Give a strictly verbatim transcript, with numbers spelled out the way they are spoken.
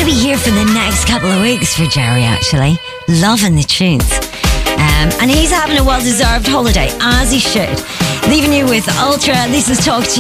be here for the next couple of weeks for Jerry, actually. Loving the tunes. Um, and he's having a well-deserved holiday, as he should. Leaving you with Ultra. This is Talk to You.